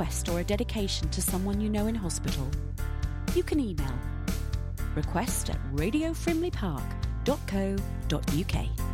request or a dedication to someone you know in hospital, you can email request@radiofrimleypark.co.uk.